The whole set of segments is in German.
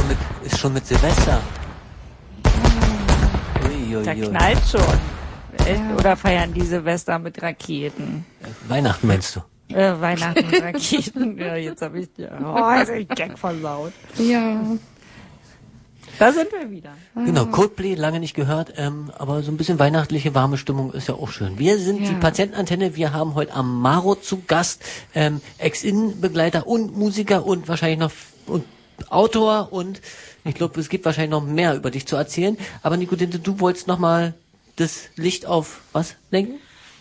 schon mit Silvester. Uiuiui. Da knallt schon. Oder feiern die Silvester mit Raketen? Weihnachten meinst du? Weihnachten mit Raketen. Ja, jetzt habe ich den Gag versaut. Ja. Da sind wir wieder. Genau, Coldplay, lange nicht gehört, aber so ein bisschen weihnachtliche, warme Stimmung ist ja auch schön. Wir sind die Patientenantenne, wir haben heute Amaro zu Gast, Ex-In-Begleiter und Musiker und wahrscheinlich noch und Autor und ich glaube, es gibt wahrscheinlich noch mehr über dich zu erzählen. Aber Nicolinde, du wolltest nochmal das Licht auf was lenken?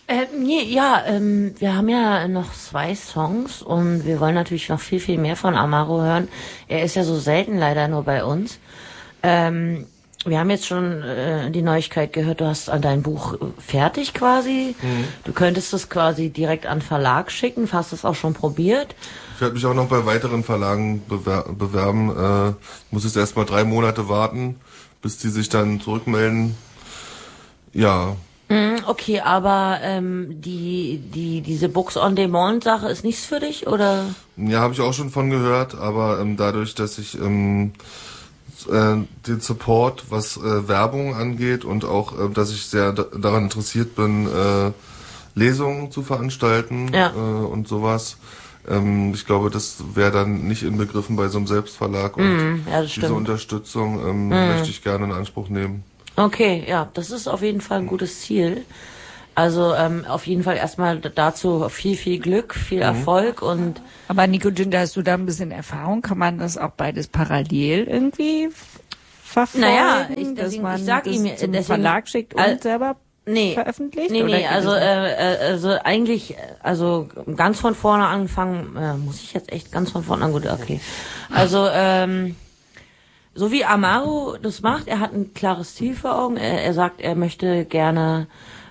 Wir haben ja noch 2 Songs und wir wollen natürlich noch viel, viel mehr von Amaro hören. Er ist ja so selten leider nur bei uns. Wir haben jetzt schon die Neuigkeit gehört, du hast dein Buch fertig quasi. Mhm. Du könntest es quasi direkt an Verlag schicken, hast es auch schon probiert. Ich werde mich auch noch bei weiteren Verlagen bewerben. Ich muss jetzt erstmal 3 Monate warten, bis die sich dann zurückmelden. Ja. Okay, aber diese Books-on-Demand-Sache ist nichts für dich, oder? Ja, habe ich auch schon von gehört, aber dadurch, dass ich den Support, was Werbung angeht und auch, dass ich sehr daran interessiert bin, Lesungen zu veranstalten und sowas. Ich glaube, das wäre dann nicht inbegriffen bei so einem Selbstverlag und diese Unterstützung möchte ich gerne in Anspruch nehmen. Okay, ja, das ist auf jeden Fall ein gutes Ziel. Also auf jeden Fall erstmal dazu viel, viel Glück, viel Erfolg und. Aber Nicolinde, hast du da ein bisschen Erfahrung? Kann man das auch beides parallel irgendwie verfolgen? Naja, dass man ich sag ihm zum Verlag schickt und selber veröffentlicht? Nee, also eigentlich, ganz von vorne anfangen, muss ich jetzt echt ganz von vorne an, gut, okay. Also, so wie Amaro das macht, er hat ein klares Ziel vor Augen, er sagt, er möchte gerne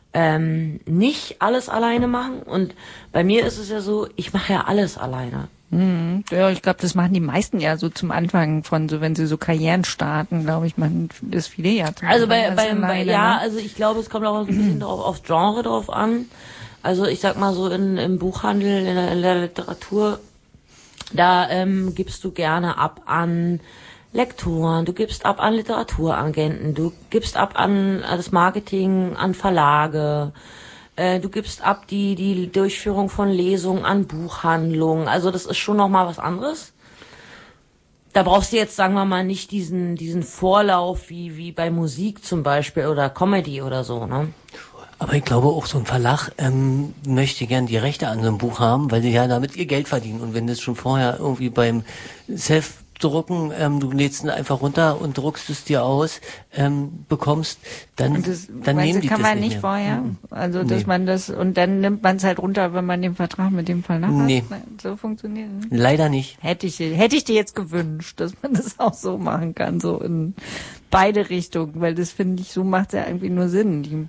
nicht alles alleine machen und bei mir ist es ja so, ich mache ja alles alleine. Ja, ich glaube, das machen die meisten ja so zum Anfang von so, wenn sie so Karrieren starten, glaube ich, man das viele ja. Also also ich glaube, es kommt auch ein bisschen aufs Genre drauf an. Also ich sag mal so im Buchhandel, in der Literatur, da gibst du gerne ab an Lektoren, du gibst ab an Literaturagenten, du gibst ab an das Marketing, an Verlage, du gibst ab die Durchführung von Lesungen an Buchhandlungen. Also das ist schon nochmal was anderes. Da brauchst du jetzt, sagen wir mal, nicht diesen Vorlauf wie bei Musik zum Beispiel oder Comedy oder so, ne? Aber ich glaube auch so ein Verlag möchte gern die Rechte an so einem Buch haben, weil sie ja damit ihr Geld verdienen. Und wenn das schon vorher irgendwie beim Self-Drucken, du lädst ihn einfach runter und druckst es dir aus, bekommst, dann nehmen die das kann man nicht nicht mehr. vorher. Also dass man das und dann nimmt man es halt runter, wenn man den Vertrag mit dem Verlag hat. Nein, so funktioniert es. Leider nicht. Hätte ich dir jetzt gewünscht, dass man das auch so machen kann, so in beide Richtungen, weil das finde ich, so macht es ja irgendwie nur Sinn.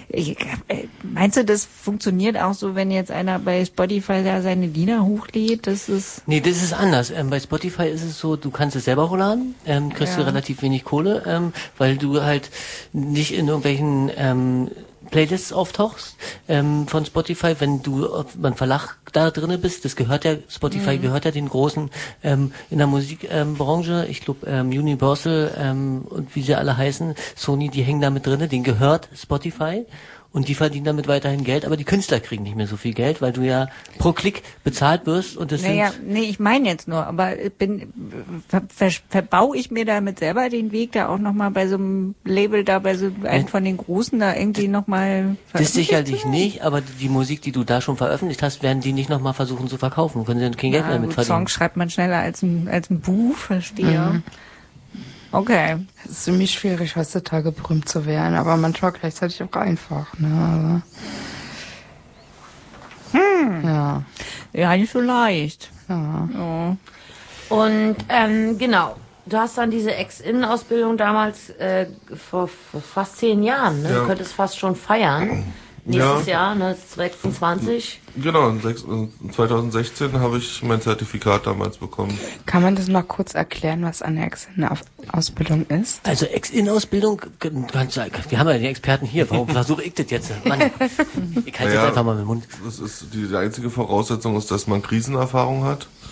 Meinst du, das funktioniert auch so, wenn jetzt einer bei Spotify da seine Lieder hochlädt? Nee, das ist anders. Bei Spotify ist es so, du kannst es selber hochladen, kriegst du relativ wenig Kohle, weil du halt nicht in irgendwelchen Playlists auftauchst von Spotify, wenn du beim Verlag da drinne bist, das gehört ja, Spotify gehört ja den Großen in der Musikbranche, ich glaube Universal und wie sie alle heißen, Sony, die hängen da mit drinne, denen gehört Spotify. Und die verdienen damit weiterhin Geld, aber die Künstler kriegen nicht mehr so viel Geld, weil du ja pro Klick bezahlt wirst und das ich meine jetzt nur, aber verbau ich mir damit selber den Weg, da auch nochmal bei so einem Label da, bei so einem von den Großen da irgendwie nochmal das sicherlich nicht, aber die Musik, die du da schon veröffentlicht hast, werden die nicht nochmal versuchen zu verkaufen, können sie dann kein Geld mehr mit verdienen. Songs schreibt man schneller als ein Buch, verstehe. Okay. Es ist ziemlich schwierig, heutzutage berühmt zu werden, aber manchmal gleichzeitig auch einfach, ne? Ja, nicht so leicht. Ja. Und genau, du hast dann diese Ex-In-Ausbildung damals vor fast 10 Jahren, ne? Ja. Du könntest fast schon feiern. Nächstes Jahr, ne, 26. Genau, 2016 habe ich mein Zertifikat damals bekommen. Kann man das mal kurz erklären, was eine Ex-In-Ausbildung ist? Also Ex-In-Ausbildung, wir haben ja die Experten hier, warum versuche ich das jetzt? Mann, ich halte das einfach mal mit dem Mund. Das ist die einzige Voraussetzung ist, dass man Krisenerfahrung hat.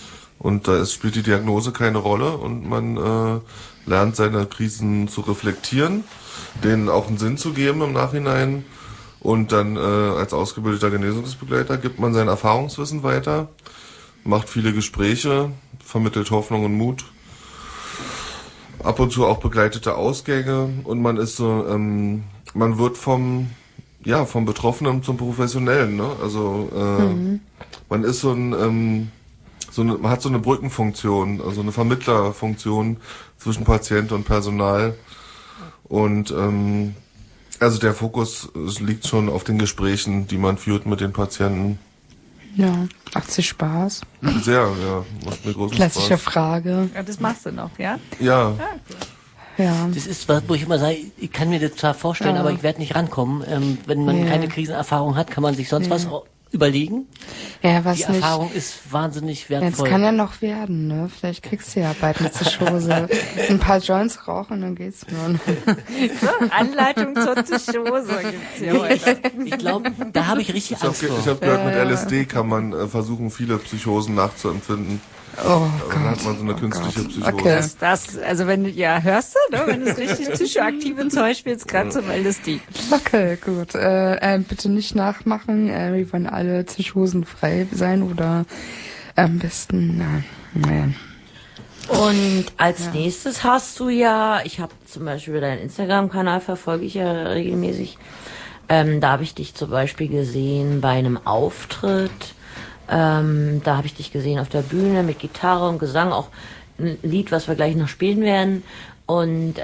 Und da spielt die Diagnose keine Rolle und man lernt seine Krisen zu reflektieren, denen auch einen Sinn zu geben im Nachhinein. Und dann als ausgebildeter Genesungsbegleiter gibt man sein Erfahrungswissen weiter, macht viele Gespräche, vermittelt Hoffnung und Mut, ab und zu auch begleitete Ausgänge und man ist so, man wird vom Betroffenen zum Professionellen, ne? Also man ist man hat so eine Brückenfunktion, also eine Vermittlerfunktion zwischen Patient und Personal und also der Fokus liegt schon auf den Gesprächen, die man führt mit den Patienten. Ja, macht sich Spaß? Sehr, ja. Macht mir großen Klassische Spaß. Frage. Ja, das machst du noch, ja? Ja. Ja. Das ist was, wo ich immer sage, ich kann mir das zwar vorstellen, aber ich werde nicht rankommen. Wenn man keine Krisenerfahrung hat, kann man sich sonst was überlegen. Ja, was Die nicht. Erfahrung ist wahnsinnig wertvoll. Jetzt kann ja noch werden, ne? Vielleicht kriegst du ja bald eine Psychose. Ein paar Joints rauchen, dann geht's nur. So, Anleitung zur Psychose gibt's hier heute. Ich glaube, da habe ich richtig Angst vor. Ich habe gehört, mit LSD kann man versuchen, viele Psychosen nachzuempfinden. Oh Dann hat man so eine künstliche Psychose. Okay. Also wenn du, ja, hörst du, ne? Wenn du das richtig psychoaktive Zeug spielst, gerade zum LSD. Okay, gut. Bitte nicht nachmachen. Wir wollen alle Psychosen frei sein oder am besten, naja. Und als nächstes hast du ja, ich habe zum Beispiel deinen Instagram-Kanal, verfolge ich ja regelmäßig, da habe ich dich zum Beispiel gesehen bei einem Auftritt, da habe ich dich gesehen auf der Bühne mit Gitarre und Gesang, auch ein Lied, was wir gleich noch spielen werden. Und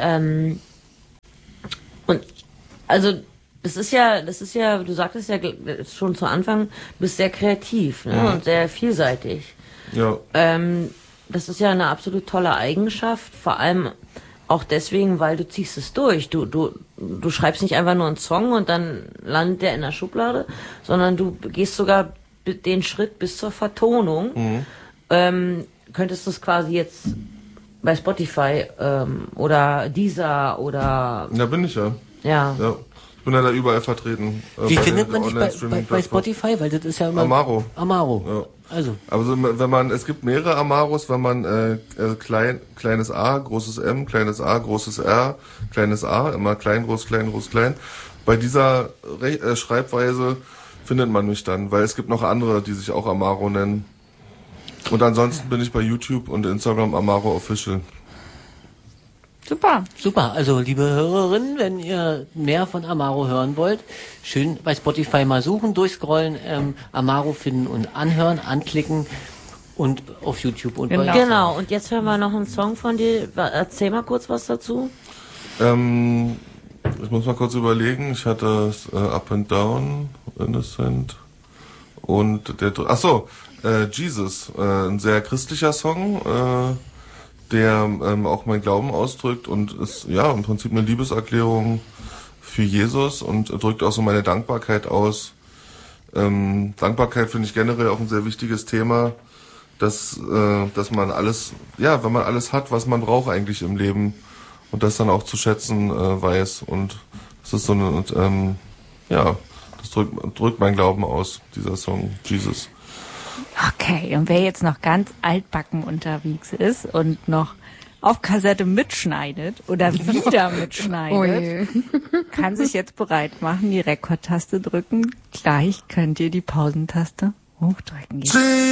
also das ist ja, du sagtest ja schon zu Anfang, du bist sehr kreativ, ne? Und sehr vielseitig. Ja. Das ist ja eine absolut tolle Eigenschaft, vor allem auch deswegen, weil du ziehst es durch. Du schreibst nicht einfach nur einen Song und dann landet der in der Schublade, sondern du gehst sogar den Schritt bis zur Vertonung. Könntest du es quasi jetzt bei Spotify oder Deezer oder... Ja, bin ich ja. Ja. Ich bin ja da überall vertreten. Wie findet man dich bei Spotify? Weil das ist ja immer... Amaro. Ja. Also wenn es gibt mehrere Amaros, wenn man kleines A, großes M, kleines A, großes R, kleines A, immer klein, groß, klein, groß, klein. Bei dieser Schreibweise findet man mich dann, weil es gibt noch andere, die sich auch Amaro nennen. Und ansonsten bin ich bei YouTube und Instagram Amaro Official. Super. Also, liebe Hörerinnen, wenn ihr mehr von Amaro hören wollt, schön bei Spotify mal suchen, durchscrollen, Amaro finden und anhören, anklicken und auf YouTube. Und Genau. Und jetzt hören wir noch einen Song von dir. Erzähl mal kurz was dazu. Ich muss mal kurz überlegen. Ich hatte Up and Down, Innocent und Jesus, ein sehr christlicher Song, der auch mein Glauben ausdrückt und ist ja im Prinzip eine Liebeserklärung für Jesus und drückt auch so meine Dankbarkeit aus. Dankbarkeit finde ich generell auch ein sehr wichtiges Thema, dass man alles, wenn man alles hat, was man braucht eigentlich im Leben und das dann auch zu schätzen weiß und das ist so eine, das drückt mein Glauben aus, dieser Song Jesus. Okay, und wer jetzt noch ganz altbacken unterwegs ist und noch auf Kassette mitschneidet oder wieder mitschneidet, kann sich jetzt bereit machen, die Rekordtaste drücken. Gleich könnt ihr die Pausentaste hochdrücken.